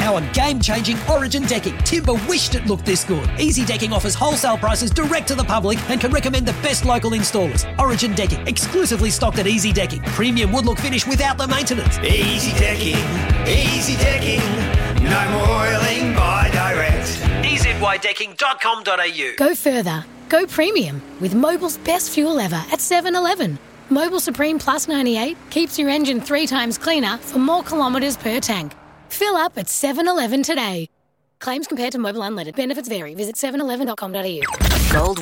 our game-changing Origin decking. Timber wished it looked this good. Easy Decking offers wholesale prices direct to the public and can recommend the best local installers. Origin Decking, exclusively stocked at Easy Decking. Premium wood look finish without the maintenance. Easy Decking, no more oiling by direct. EZYDecking.com.au. Go further. Go premium with Mobil's best fuel ever at 7-Eleven. Mobil Supreme Plus 98 keeps your engine 3 times cleaner for more kilometres per tank. Fill up at 7-Eleven today. Claims compared to Mobil Unleaded. Benefits vary. Visit 711.com.au. Gold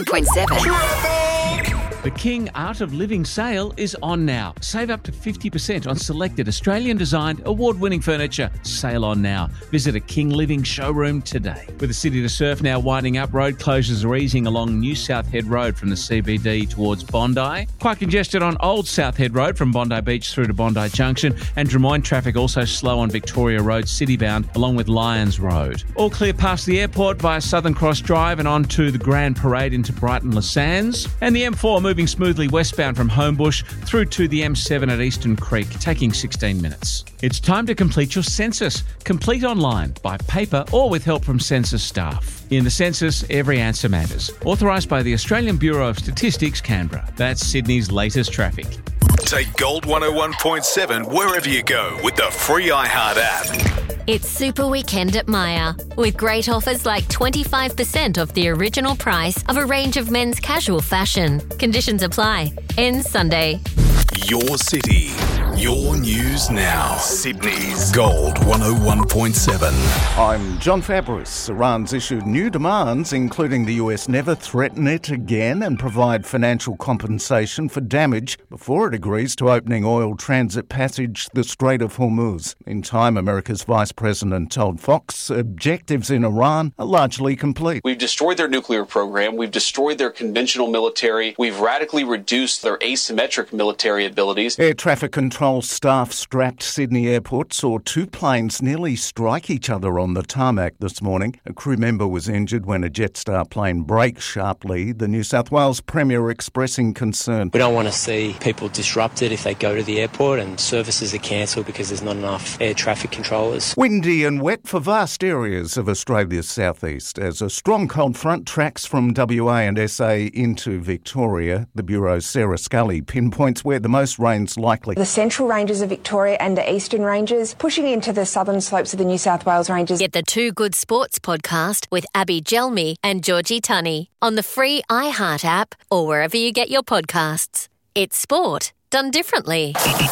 101.7. The King Art of Living sale is on now. Save up to 50% on selected Australian-designed, award-winning furniture. Sale on now. Visit a King Living showroom today. With the City to Surf now winding up, road closures are easing along New South Head Road from the CBD towards Bondi. Quite congested on Old South Head Road from Bondi Beach through to Bondi Junction. And Drummoyne traffic also slow on Victoria Road citybound along with Lyons Road. All clear past the airport via Southern Cross Drive and on to the Grand Parade into Brighton Les Sands. And the M4 moving smoothly westbound from Homebush through to the M7 at Eastern Creek, taking 16 minutes. It's time to complete your census. Complete online, by paper or with help from census staff. In the census, every answer matters. Authorised by the Australian Bureau of Statistics, Canberra. That's Sydney's latest traffic. Take Gold 101.7 wherever you go with the free iHeart app. It's Super Weekend at Myer, with great offers like 25% off the original price of a range of men's casual fashion. Conditions apply. Ends Sunday. Your city, your news now. Sydney's Gold 101.7. I'm John Fabris. Iran's issued new demands, including the US never threaten it again and provide financial compensation for damage before it agrees to opening oil transit passage the Strait of Hormuz. In time, America's Vice President told Fox objectives in Iran are largely complete. We've destroyed their nuclear program. We've destroyed their conventional military. We've radically reduced their asymmetric military abilities. Air traffic control staff strapped Sydney Airport saw 2 planes nearly strike each other on the tarmac this morning. A crew member was injured when a Jetstar plane braked sharply. The New South Wales Premier expressing concern. We don't want to see people disrupted if they go to the airport and services are cancelled because there's not enough air traffic controllers. Windy and wet for vast areas of Australia's southeast as a strong cold front tracks from WA and SA into Victoria. The Bureau's Sarah Scully pinpoints where the most rain's likely. The central ranges of Victoria and the eastern ranges, pushing into the southern slopes of the New South Wales ranges. Get the Two Good Sports podcast with Abby Gelmi and Georgie Tunney on the free iHeart app or wherever you get your podcasts. It's sport done differently.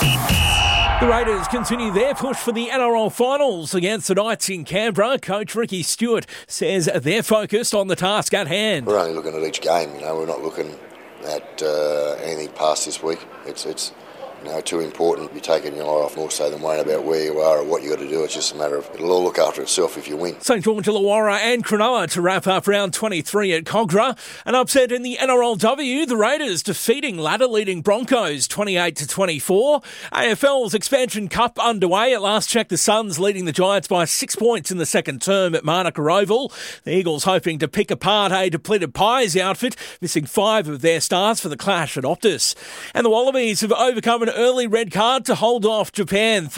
The Raiders continue their push for the NRL finals against the Knights in Canberra. Coach Ricky Stewart says they're focused on the task at hand. We're only looking at each game, we're not looking at anything past this week. It's too important to be taking your eye off more so than worrying about where you are or what you got to do. It's just a matter of it'll all look after itself if you win. St George Illawarra and Cronulla to wrap up round 23 at Cogra. An upset in the NRLW, the Raiders defeating ladder-leading Broncos 28-24. AFL's Expansion Cup underway. At last check, the Suns leading the Giants by 6 points in the second term at Manuka Oval. The Eagles hoping to pick apart a depleted Pies outfit, missing 5 of their stars for the clash at Optus. And the Wallabies have overcome an early red card to hold off Japan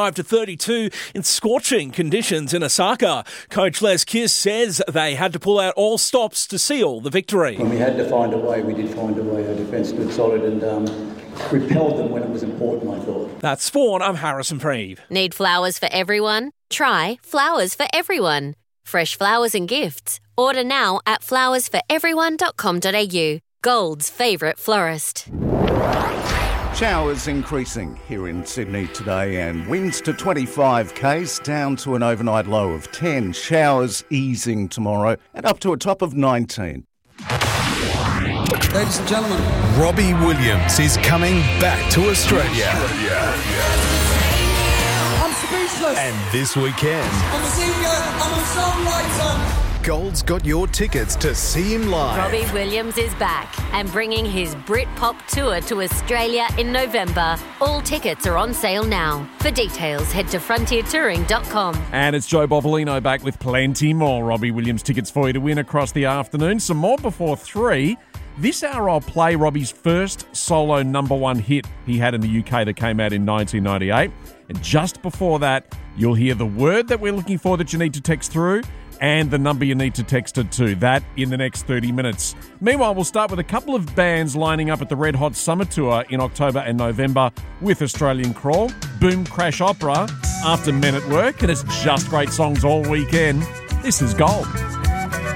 35-32 in scorching conditions in Osaka. Coach Les Kiss says they had to pull out all stops to seal the victory. When we had to find a way, we did find a way. Our defence stood solid and repelled them when it was important, I thought. That's Sport. I'm Harrison Preeve. Need flowers for everyone? Try Flowers for Everyone. Fresh flowers and gifts. Order now at flowersforeveryone.com.au. Gold's favourite florist. Showers increasing here in Sydney today and winds to 25 k's down to an overnight low of 10. Showers easing tomorrow and up to a top of 19. Ladies and gentlemen, Robbie Williams is coming back to Australia. I'm speechless. And this weekend, I'm a singer, I'm a songwriter. Gold's got your tickets to see him live. Robbie Williams is back and bringing his Britpop tour to Australia in November. All tickets are on sale now. For details, head to frontiertouring.com. And it's Joe Bobolino back with plenty more Robbie Williams tickets for you to win across the afternoon. Some more before 3. This hour I'll play Robbie's first solo number one hit he had in the UK that came out in 1998. And just before that, you'll hear the word that we're looking for that you need to text through and the number you need to text it to. That in the next 30 minutes. Meanwhile, we'll start with a couple of bands lining up at the Red Hot Summer Tour in October and November with Australian Crawl, Boom Crash Opera, After Men at Work, and it's just great songs all weekend. This is Gold.